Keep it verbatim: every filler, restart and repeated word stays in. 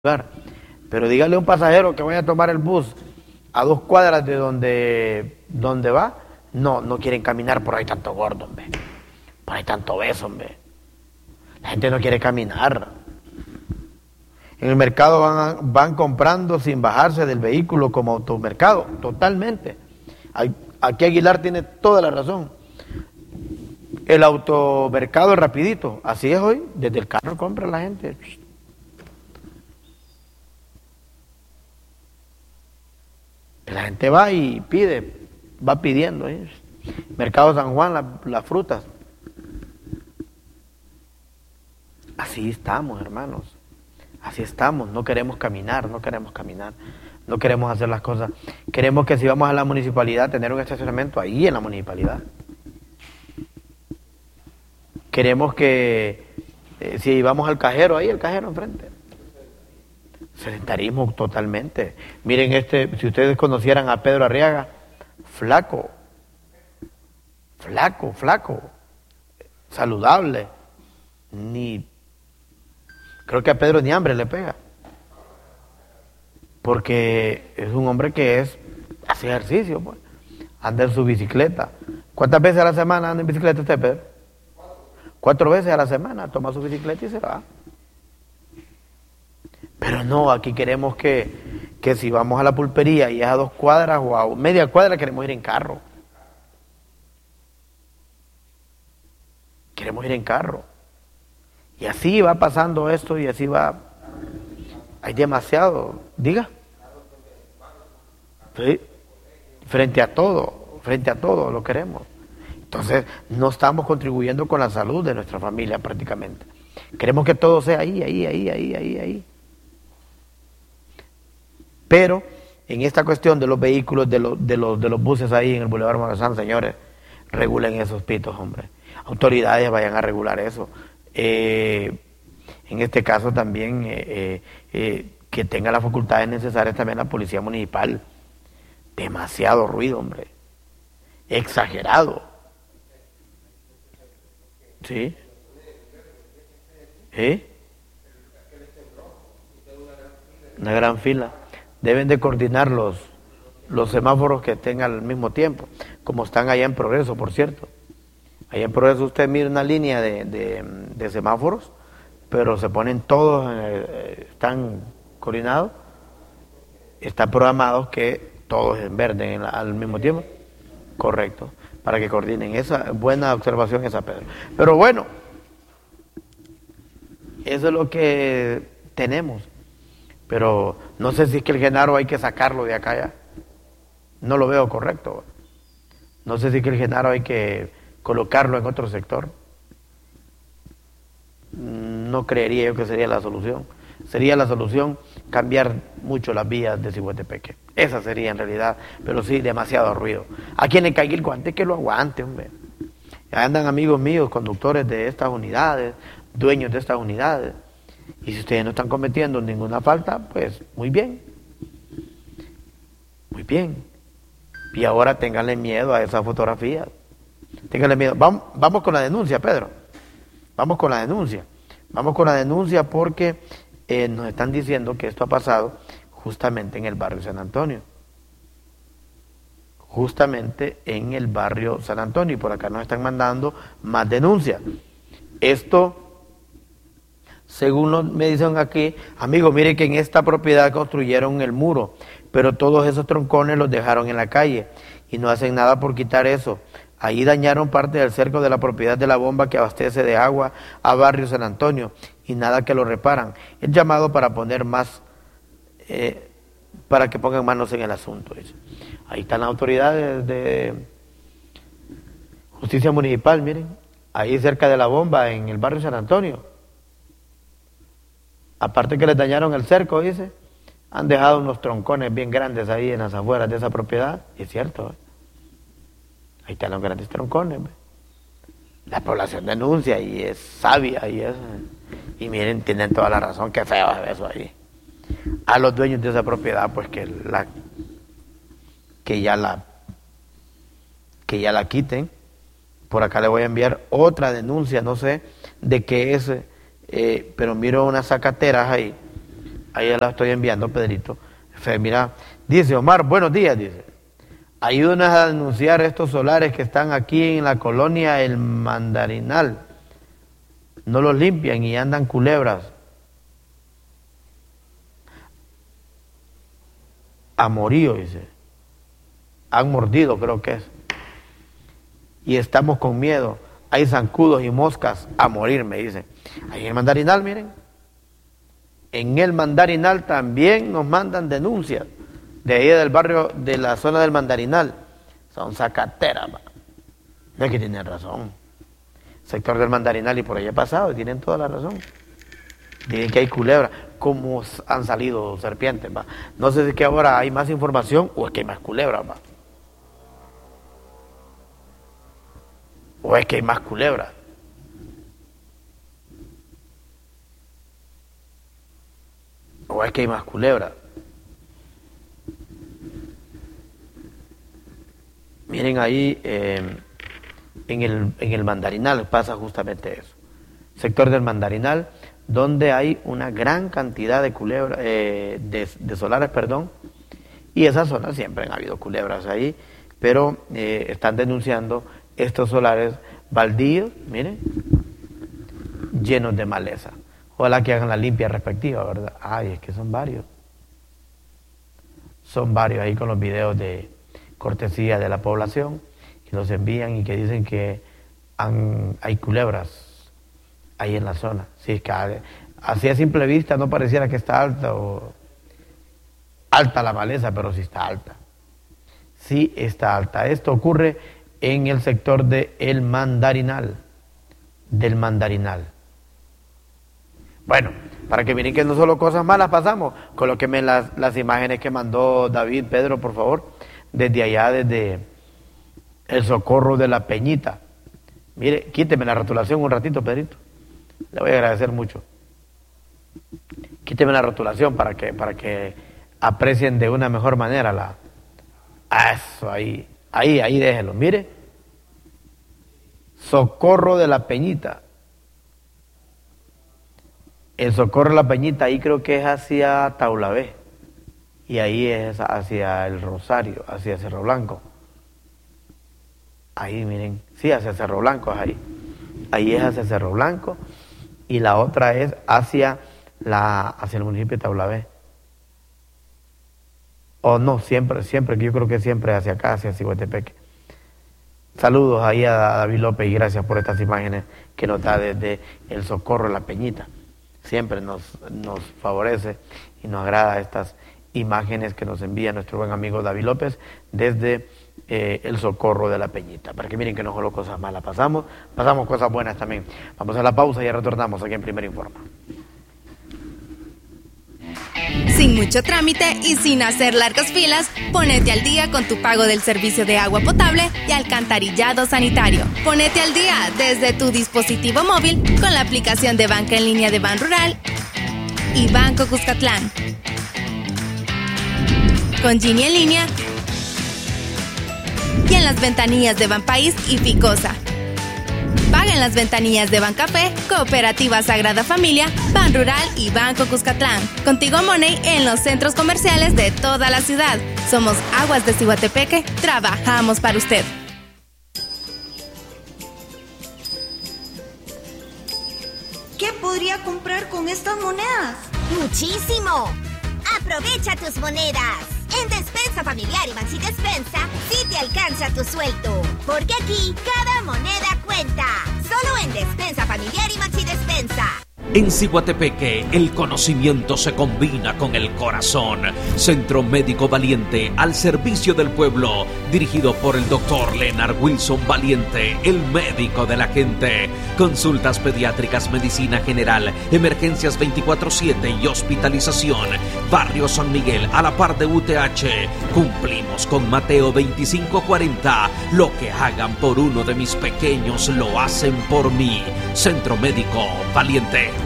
lugar. Pero dígale a un pasajero que vaya a tomar el bus a dos cuadras de donde, donde va, no, no quieren caminar por ahí tanto gordo, hombre. Por ahí tanto beso, hombre. La gente no quiere caminar. En el mercado van, van comprando sin bajarse del vehículo como automercado, totalmente. Aquí Aguilar tiene toda la razón. El automercado es rapidito, así es hoy, desde el carro compra la gente. La gente va y pide, va pidiendo. ¿eh? Mercado San Juan, las la frutas. Así estamos, hermanos. Así estamos. No queremos caminar, no queremos caminar. No queremos hacer las cosas. Queremos que si vamos a la municipalidad, tener un estacionamiento ahí en la municipalidad. Queremos que eh, si vamos al cajero, ahí el cajero enfrente. Sedentarismo totalmente. Miren este, si ustedes conocieran a Pedro Arriaga, flaco, flaco, flaco, saludable, ni, creo que a Pedro ni hambre le pega, porque es un hombre que es, hace ejercicio, pues, anda en su bicicleta. ¿Cuántas veces a la semana anda en bicicleta usted, Pedro? Cuatro veces a la semana, toma su bicicleta y se va. Pero no, aquí queremos que, que si vamos a la pulpería y es a dos cuadras o a media cuadra, queremos ir en carro. Queremos ir en carro. Y así va pasando esto y así va. Hay demasiado. Diga. Sí. Frente a todo, frente a todo lo queremos. Entonces, no estamos contribuyendo con la salud de nuestra familia prácticamente. Queremos que todo sea ahí, ahí, ahí, ahí, ahí, ahí. Pero en esta cuestión de los vehículos, de los, de los, de los buses ahí en el Boulevard Morazán, señores, regulen esos pitos, hombre. Autoridades vayan a regular eso. Eh, en este caso también eh, eh, eh, que tenga las facultades necesarias también la policía municipal. Demasiado ruido, hombre. Exagerado. ¿Sí? ¿Eh? Una gran fila. Deben de coordinar los, los semáforos que tengan al mismo tiempo, como están allá en Progreso, por cierto. Allá en Progreso usted mira una línea de, de, de semáforos, pero se ponen todos, eh, están coordinados, están programados que todos en verde en la, al mismo tiempo. Correcto, para que coordinen. Esa buena observación esa, Pedro. Pero bueno, eso es lo que tenemos. Pero no sé si es que el Genaro hay que sacarlo de acá ya. No lo veo correcto. No sé si es que el Genaro hay que colocarlo en otro sector. No creería yo que sería la solución. Sería la solución cambiar mucho las vías de Cihuetepeque. Esa sería en realidad, pero sí, demasiado ruido. Aquí en el Caguilco, antes que lo aguante, hombre. Andan amigos míos, conductores de estas unidades, dueños de estas unidades. Y si ustedes no están cometiendo ninguna falta, pues muy bien. Muy bien. Y ahora ténganle miedo a esa fotografía. Ténganle miedo. Vamos, vamos con la denuncia, Pedro. Vamos con la denuncia. Vamos con la denuncia porque eh, nos están diciendo que esto ha pasado justamente en el barrio San Antonio. Justamente en el barrio San Antonio. Y por acá nos están mandando más denuncias. Esto... Según me dicen aquí, amigos, mire que en esta propiedad construyeron el muro, pero todos esos troncones los dejaron en la calle y no hacen nada por quitar eso. Ahí dañaron parte del cerco de la propiedad de la bomba que abastece de agua a Barrio San Antonio y nada que lo reparan. El llamado para poner más, eh, para que pongan manos en el asunto. Dice. Ahí están las autoridades de justicia municipal, miren, ahí cerca de la bomba en el Barrio San Antonio. Aparte que les dañaron el cerco, dice, han dejado unos troncones bien grandes ahí en las afueras de esa propiedad. Y es cierto, ¿eh? Ahí están los grandes troncones. ¿eh? La población denuncia y es sabia y eso. Y miren, tienen toda la razón, qué feo es eso ahí. A los dueños de esa propiedad, pues que la que ya la que ya la quiten. Por acá le voy a enviar otra denuncia, no sé de qué es. Eh, pero miro unas zacateras ahí, Ahí ya la estoy enviando, Pedrito. Fe, mira, dice Omar, buenos días, dice. Ayúdenos a denunciar estos solares que están aquí en la colonia El Mandarinal. No los limpian y andan culebras. Amorío, dice. Han mordido, creo que es. Y estamos con miedo. Hay zancudos y moscas a morir, me dice. Ahí en el Mandarinal, miren. En el Mandarinal también nos mandan denuncias. De ahí del barrio, de la zona del Mandarinal. Son zacateras, va. No es que tienen razón. Sector del Mandarinal y por ahí he pasado y tienen toda la razón. Dicen que hay culebras. ¿Cómo han salido serpientes, va? No sé si es que ahora hay más información o es que hay más culebras, va. O es que hay más culebras. O es que hay más culebras. Miren ahí, eh, en, el, en el Mandarinal pasa justamente eso. Sector del Mandarinal, donde hay una gran cantidad de culebras, eh, de, de solares, perdón, y esa zona siempre han habido culebras ahí, pero eh, están denunciando estos solares baldíos, miren, llenos de maleza. Ojalá que hagan la limpia respectiva, ¿verdad? Ay, es que son varios. Son varios ahí con los videos de cortesía de la población que los envían y que dicen que han, hay culebras ahí en la zona. Sí, es que así a simple vista no pareciera que está alta o alta la maleza, pero sí está alta. Sí está alta. Esto ocurre en el sector de El Mandarinal, del Mandarinal. Bueno, para que miren que no solo cosas malas pasamos, colóquenme las, las imágenes que mandó David, Pedro, por favor, desde allá, desde el Socorro de la Peñita. Mire, quíteme la rotulación un ratito, Pedrito. Le voy a agradecer mucho. Quíteme la rotulación para que, para que aprecien de una mejor manera la... Eso, ahí, ahí, ahí déjenlo, mire. Socorro de la Peñita. El Socorro de la Peñita, ahí creo que es hacia Taulabé. Y ahí es hacia el Rosario, hacia Cerro Blanco. Ahí, miren, sí, hacia Cerro Blanco es ahí. Ahí es hacia Cerro Blanco. Y la otra es hacia, la, hacia el municipio de Taulabé. O no, siempre, siempre, yo creo que siempre hacia acá, hacia Ciguatepeque. Saludos ahí a David López y gracias por estas imágenes que nos da desde el Socorro de la Peñita. Siempre nos, nos favorece y nos agrada estas imágenes que nos envía nuestro buen amigo David López desde eh, el Socorro de la Peñita. Para que miren que no solo cosas malas pasamos, pasamos cosas buenas también. Vamos a la pausa y ya retornamos aquí en Primer Informa. Sin mucho trámite y sin hacer largas filas, ponete al día con tu pago del servicio de agua potable y alcantarillado sanitario. Ponete al día desde tu dispositivo móvil con la aplicación de banca en línea de Banrural y Banco Cuscatlán. Con Gini en línea y en las ventanillas de Banpaís y Ficosa. Paga en las ventanillas de Bancafé, Cooperativa Sagrada Familia, Banrural y Banco Cuscatlán. Contigo Money en los centros comerciales de toda la ciudad. Somos Aguas de Ciguatepeque, trabajamos para usted. ¿Qué podría comprar con estas monedas? ¡Muchísimo! ¡Aprovecha tus monedas! En Despensa Familiar y Maxi Despensa, sí te alcanza tu sueldo. Porque aquí, cada moneda cuenta. Solo en Despensa Familiar y Maxi Despensa. En Ciguatepeque, el conocimiento se combina con el corazón. Centro Médico Valiente, al servicio del pueblo. Dirigido por el doctor Leonard Wilson Valiente, el médico de la gente. Consultas pediátricas, medicina general, emergencias veinticuatro siete y hospitalización. Barrio San Miguel, a la par de U T H. Cumplimos con Mateo veinticinco cuarenta. Lo que hagan por uno de mis pequeños, lo hacen por mí. Centro Médico Valiente.